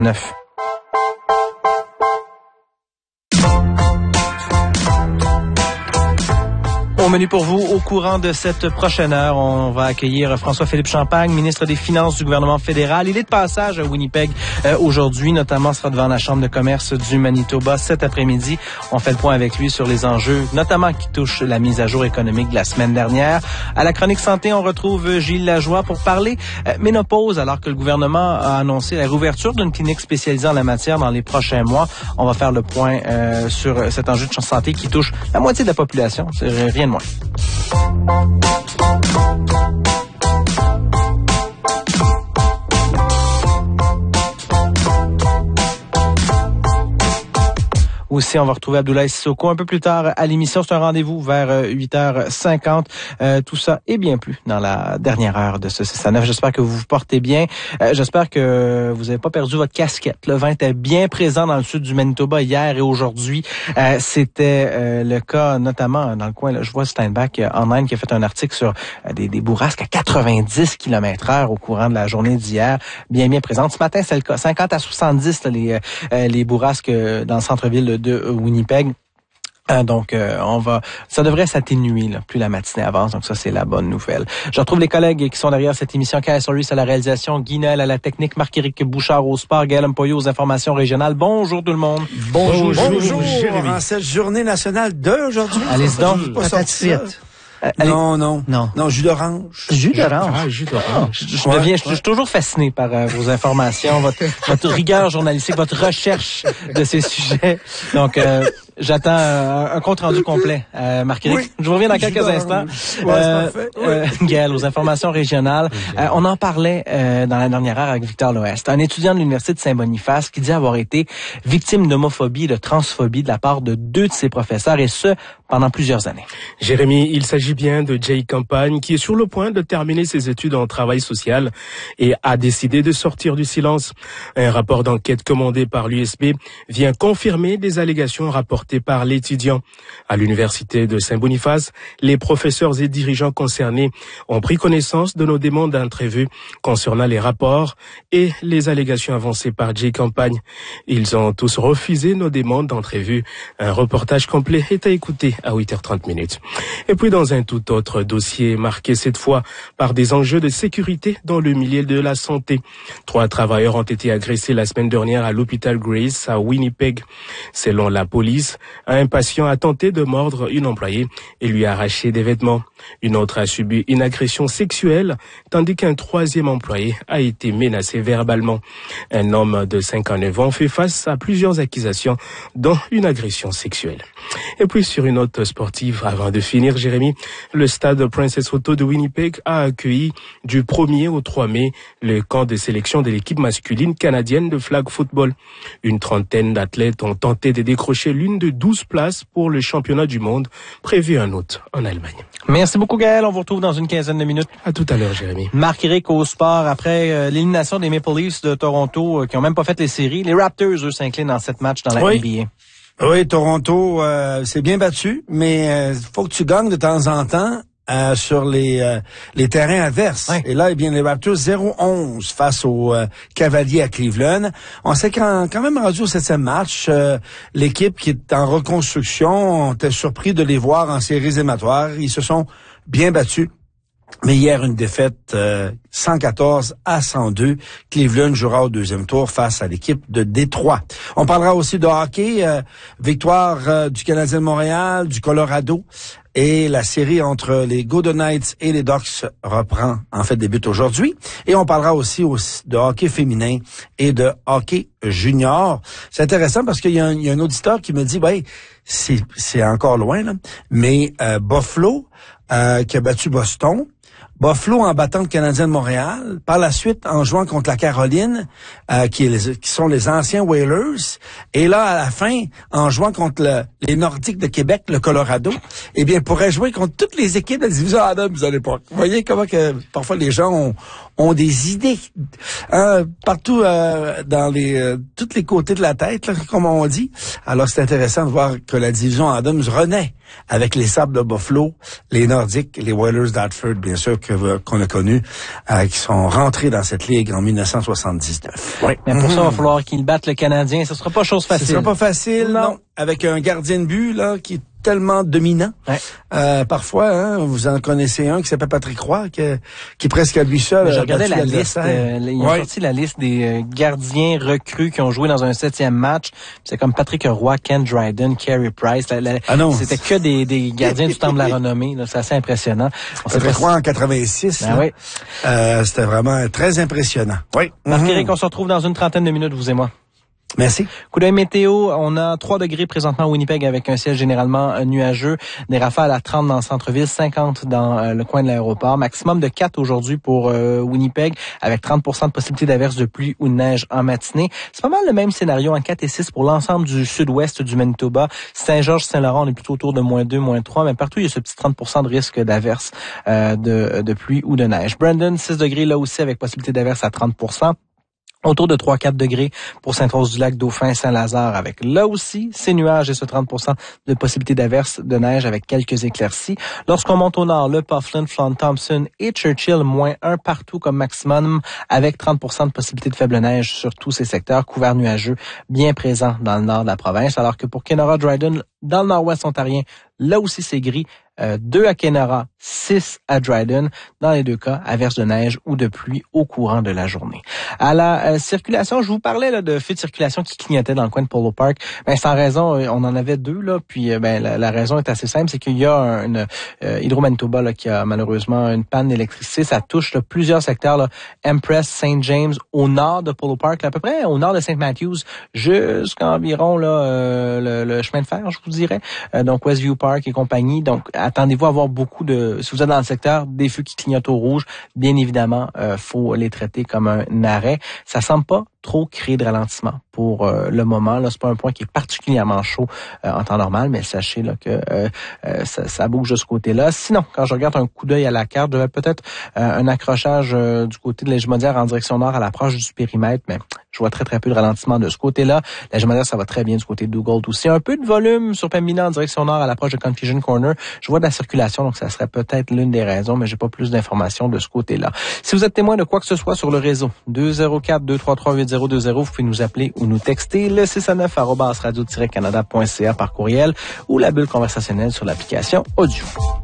9. Au menu pour vous, au courant de cette prochaine heure, on va accueillir François-Philippe Champagne, ministre des Finances du gouvernement fédéral. Il est de passage à Winnipeg aujourd'hui, notamment sera devant la Chambre de commerce du Manitoba cet après-midi. On fait le point avec lui sur les enjeux, notamment qui touchent la mise à jour économique de la semaine dernière. À la chronique santé, on retrouve Gilles Lajoie pour parler ménopause, alors que le gouvernement a annoncé la réouverture d'une clinique spécialisée en la matière dans les prochains mois. On va faire le point sur cet enjeu de santé qui touche la moitié de la population. C'est rien de moins. Aussi, on va retrouver Abdoulaye Sissoko un peu plus tard à l'émission. C'est un rendez-vous vers 8h50. Tout ça et bien plus dans la dernière heure de ce 6 à 9. J'espère que vous vous portez bien. J'espère que vous n'avez pas perdu votre casquette. Le vent était bien présent dans le sud du Manitoba hier et aujourd'hui. C'était le cas notamment dans le coin. Là, je vois Steinbach online qui a fait un article sur des bourrasques à 90 km/h au courant de la journée d'hier. Bien présente. Ce matin, c'est le cas. 50 à 70 là, les bourrasques dans le centre-ville de Winnipeg. Donc, ça devrait s'atténuer plus la matinée avance. Donc ça, c'est la bonne nouvelle. Je retrouve les collègues qui sont derrière cette émission. Kaya Soris à la réalisation, Guy Noël à la technique, Marc-Éric Bouchard au sport, Gaël Mpoyo aux informations régionales. Bonjour tout le monde. Bonjour Jérémy. En cette journée nationale d'aujourd'hui. Allez-y donc. Pas sorti ça. Non, jus d'orange. Jus d'orange. Jus d'orange. Je suis toujours fasciné par vos informations, votre rigueur journalistique, votre recherche de ces sujets. Donc, j'attends un compte-rendu complet. Marc-Éric, oui, je vous reviens dans quelques instants. Gaël, aux informations régionales. On en parlait dans la dernière heure avec Victor Loest, un étudiant de l'Université de Saint-Boniface qui dit avoir été victime d'homophobie et de transphobie de la part de 2 de ses professeurs, et ce, pendant plusieurs années. Jérémy, il s'agit bien de Jay Campagne, qui est sur le point de terminer ses études en travail social et a décidé de sortir du silence. Un rapport d'enquête commandé par l'USB vient confirmer des allégations rapportées par l'étudiant. À l'Université de Saint-Boniface, les professeurs et dirigeants concernés ont pris connaissance de nos demandes d'entrevue concernant les rapports et les allégations avancées par Jay Campagne. Ils ont tous refusé nos demandes d'entrevue. Un reportage complet est à écouter à 8h30. Et puis dans un tout autre dossier marqué cette fois par des enjeux de sécurité dans le milieu de la santé. 3 travailleurs ont été agressés la semaine dernière à l'hôpital Grace à Winnipeg. Selon la police, un patient a tenté de mordre une employée et lui a arraché des vêtements. Une autre a subi une agression sexuelle, tandis qu'un 3e employé a été menacé verbalement. Un homme de 59 ans fait face à plusieurs accusations, dont une agression sexuelle. Et puis sur une note sportive, avant de finir, Jérémy, le stade Princess Auto de Winnipeg a accueilli du 1er au 3 mai le camp de sélection de l'équipe masculine canadienne de flag football. Une trentaine d'athlètes ont tenté de décrocher l'une de 12 places pour le championnat du monde prévu en août en Allemagne. Merci beaucoup Gaël, on vous retrouve dans une quinzaine de minutes. À tout à l'heure Jérémy. Marc-Éric au sport, après l'élimination des Maple Leafs de Toronto qui ont même pas fait les séries, les Raptors eux s'inclinent dans 7 matchs dans la NBA. Oui, Toronto s'est bien battu, mais faut que tu gagnes de temps en temps sur les terrains adverses. Ouais. Et là, eh bien, les Raptors 0-11 face aux Cavaliers à Cleveland. On s'est quand même rendu au 7e match. L'équipe qui est en reconstruction, on était surpris de les voir en séries éliminatoires. Ils se sont bien battus. Mais hier, une défaite 114-102. Cleveland jouera au 2e tour face à l'équipe de Détroit. On parlera aussi de hockey, victoire du Canadien de Montréal, du Colorado. Et la série entre les Golden Knights et les Ducks débute aujourd'hui. Et on parlera aussi de hockey féminin et de hockey junior. C'est intéressant parce qu'il y a un auditeur qui me dit, c'est encore loin, là, mais Buffalo qui a battu Boston. Buffalo en battant le Canadien de Montréal. Par la suite, en jouant contre la Caroline, qui sont les anciens Whalers. Et là, à la fin, en jouant contre les Nordiques de Québec, le Colorado, eh bien, pourrait jouer contre toutes les équipes de la division Adams à l'époque. Vous voyez comment que parfois les gens ont des idées partout dans tous les côtés de la tête, là, comme on dit. Alors, c'est intéressant de voir que la division Adams renaît avec les Sables de Buffalo, les Nordiques, les Oilers d'Hartford, bien sûr, qu'on a connus, qui sont rentrés dans cette ligue en 1979. Oui. Mais pour ça, il va falloir qu'ils battent le Canadien. Ce sera pas chose facile. Ce sera pas facile, non. Avec un gardien de but, là, qui est tellement dominant. Ouais. Parfois, hein, vous en connaissez un qui s'appelle Patrick Roy, qui est presque à lui seul. Je regardais la liste. Ils ont sorti la liste des gardiens recrues qui ont joué dans un 7e match. C'est comme Patrick Roy, Ken Dryden, Carey Price. C'était que des gardiens du temps de la renommée. C'est assez impressionnant. Patrick Roy en 86. Ben oui. C'était vraiment très impressionnant. Oui. Marc-Éric, on se retrouve dans une trentaine de minutes, vous et moi. Merci. Coup d'œil météo, on a 3 degrés présentement à Winnipeg avec un ciel généralement nuageux, des rafales à 30 dans le centre-ville, 50 dans le coin de l'aéroport, maximum de 4 aujourd'hui pour Winnipeg avec 30% de possibilité d'averse de pluie ou de neige en matinée. C'est pas mal le même scénario en 4 et 6 pour l'ensemble du sud-ouest du Manitoba. Saint-Georges-Saint-Laurent, on est plutôt autour de -2, -3, mais partout il y a ce petit 30% de risque d'averse de pluie ou de neige. Brandon, 6 degrés là aussi avec possibilité d'averse à 30%. Autour de 3-4 degrés pour Sainte-Rose-du-Lac, Dauphin, Saint-Lazare, avec là aussi ces nuages et ce 30% de possibilité d'averse de neige avec quelques éclaircies. Lorsqu'on monte au nord, le Pufflin, Flon Thompson et Churchill, -1 partout comme maximum, avec 30% de possibilité de faible neige sur tous ces secteurs, couverts nuageux, bien présents dans le nord de la province, alors que pour Kenora Dryden, dans le nord-ouest ontarien, là aussi c'est gris, 2 à Kenora, 6 à Dryden. Dans les deux cas, averse de neige ou de pluie au courant de la journée. À la circulation, je vous parlais là, de feux de circulation qui clignotaient dans le coin de Polo Park. Ben, sans raison, on en avait 2 là. Puis la raison est assez simple, c'est qu'il y a une Hydro-Manitoba là, qui a malheureusement une panne d'électricité. Ça touche là, plusieurs secteurs, là, Empress, St. James, au nord de Polo Park, là, à peu près au nord de St. Matthews, jusqu'à environ là le chemin de fer, je vous dirais. Donc Westview Park et compagnie. Donc attendez-vous à avoir beaucoup de, si vous êtes dans le secteur, des feux qui clignotent au rouge. Bien évidemment, faut les traiter comme un arrêt. Ça semble pas trop créer de ralentissement pour le moment. Là, c'est pas un point qui est particulièrement chaud en temps normal, mais sachez là que ça bouge de ce côté-là. Sinon, quand je regarde un coup d'œil à la carte, je vais peut-être un accrochage du côté de la Jumondière en direction nord à l'approche du périmètre, mais je vois très peu de ralentissement de ce côté-là. La Jumondière, ça va très bien du côté de Dugald aussi. Un peu de volume sur Pembina en direction nord à l'approche de Confusion Corner. Je vois de la circulation, donc ça serait peut-être l'une des raisons, mais j'ai pas plus d'informations de ce côté-là. Si vous êtes témoin de quoi que ce soit sur le réseau, 204-233-8020, vous pouvez nous appeler ou nous texter le 619@radio-canada.ca par courriel ou la bulle conversationnelle sur l'application audio.